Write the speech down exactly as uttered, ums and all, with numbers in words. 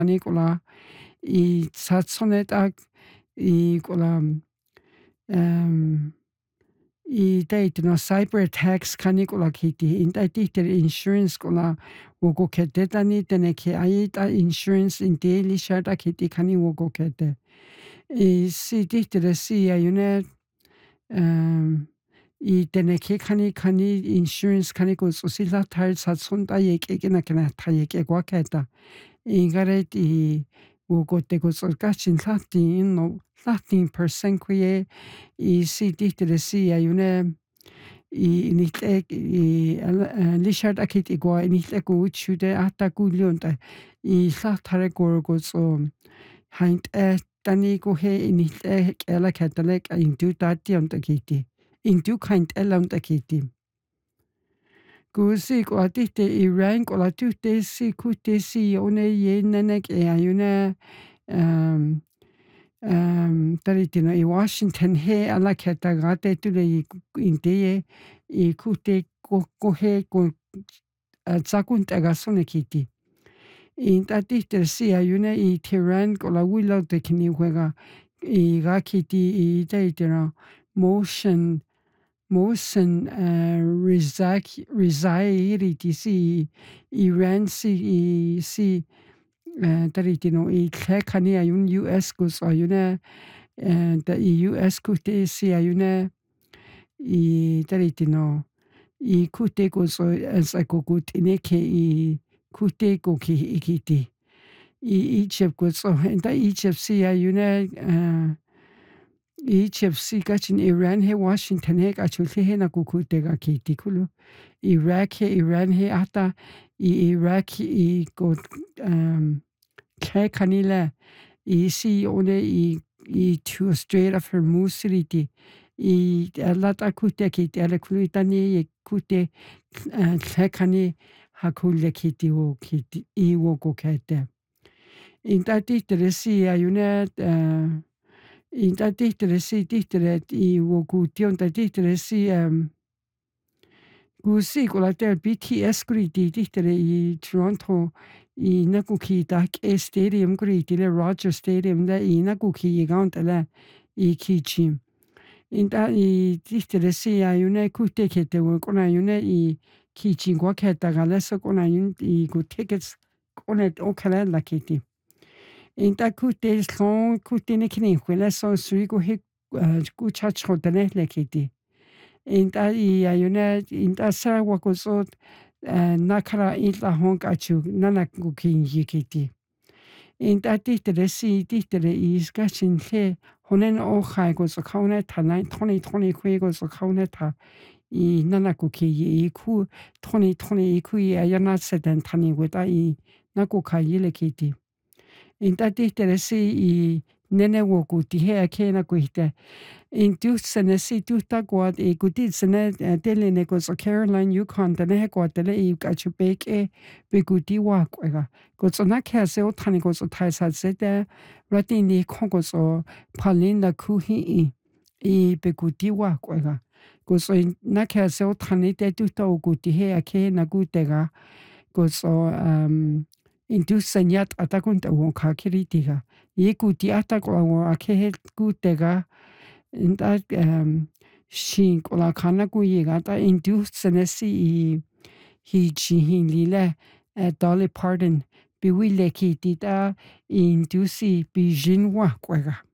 Nicola i Satsonetak i Cola um I date no cyber attacks Canicola Kitty in dieter insurance cola wogo kedetani teneke aita insurance in daily shata kitty cani wogo kete. I si dictere si ayune um I teneke cani cani insurance canicos osilla tired satsunda yek egena cana tayek eguaketa. Ingaret I wogo te goes orgachin latin no latin percent quie I si dictere si ayune I nitlek I lishard akit igwa nitlek uchude atagulionta I latare gorgos o haint e tani go he nitlek ela catalek into tatium takiti into kind elam takiti. Gusi go atite I rank or atute si kute si one ye nenek e ayune um um taritino I Washington he ala ketagate to the inte I kute go go he go zakunt agasone kiti. In tatite si ayune I Tehran go la willow de kini juega I rakiti I taitino motion motion uh reside reside si Iran si si taritino I kekani ayun U S goes ayune and the U S kute si ayune I taritino I kute goes as a good ineke I kute go ki ikiti. I Egypt goes and the Egypt si ayune uh Egypt si gachin Iran he Washington he gachul he na kukute ga kiti kulu. Iraq he Iran he ata I Iraq I go um Kanila I si one I I to Strait of Hormuz city I lata kute kiti ala kulitani kute kani hakule kiti wo kiti I wo go kete. In that si ayune uh in that si dictere I wo gution that dictere si um gusi gola der B T S gridi dictere I Toronto I nakuki dak e stadium gridi le Roger Stadium le I nakuki gantele I kichim. In that I dictere si ayune kute kete wo kona ayune I kichin go keta galesa kona ayun I go tickets kona okala la kiti. In that kute slon kute ne kini kwela so sui go he go chach hodane le kiti. In that I ayune in that sa wako so nakara ila hong achu nanakuki yikiti. In that dictere si dictere I skachin he honen o hai go so kaune ta twenty twenty kwe go so kaune ta I nanakuki I ku twenty twenty I ku ayana sedan tani wita I nakuka yile kiti. In that dictere si I nene woku ti he ake na kuite. In du sene si du ta guad I gudit sene dele ne go so Caroline Yukon dene he guad dele I gachu beke be gudi wakwega. Go so na kase o tani go so taisa zede rati ni kongo so palinda kuhi I be gudi wakwega. Go so na kase o tani de du ta o gudi he ake na gudega. Go so um in du senyat atakunta wo kakiritiga. Ye gudi atakwa wo ake he gudega. In that um shin kola kana kuyiga ta in du senesi I hi chi lile Dolly Parton bi wile ki tita in du si bi jinwa kwega.